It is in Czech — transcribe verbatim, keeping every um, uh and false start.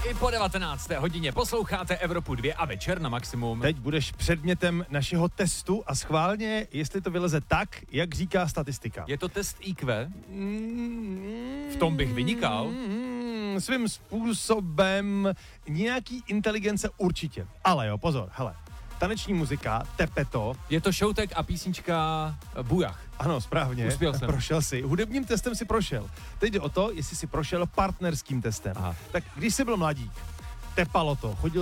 I po devatenácté hodině posloucháte Evropu dva a Večer na maximum. Teď budeš předmětem našeho testu a schválně, jestli to vyleze tak, jak říká statistika. Je to test í kvé? V tom bych vynikal. Mm, svým způsobem nějaký inteligence určitě. Ale jo, pozor, hele. Taneční muzika, tepeto. Je to Showtek a písnička Bujach. Ano, správně. Uspěl jsem. Prošel si. Hudebním testem si prošel. Teď jde o to, jestli si prošel partnerským testem. Aha. Tak když jsi byl mladík, tepalo to, chodil